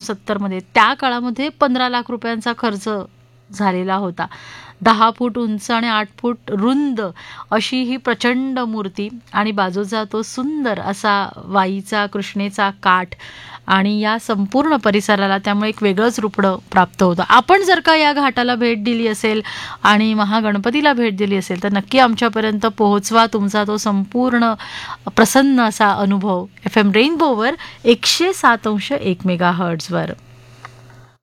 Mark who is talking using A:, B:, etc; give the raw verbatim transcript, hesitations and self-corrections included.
A: सत्तरमध्ये, त्या काळामध्ये पंधरा लाख रुपयांचा खर्च झालेला होता. दहा फूट उंच आणि आठ फूट रुंद अशी ही प्रचंड मूर्ती आणि बाजूचा तो सुंदर असा वाईचा कृष्णेचा काठ आणि या संपूर्ण परिसराला त्यामुळे एक वेगळंच रूपडं प्राप्त होतं. आपण जर का या घाटाला भेट दिली असेल आणि महागणपतीला भेट दिली असेल तर नक्की आमच्यापर्यंत पोहोचवा तुमचा तो संपूर्ण प्रसन्न असा अनुभव एफ एम रेनबोवर एकशे सात अंश एक मेगा हर्ट्झवर.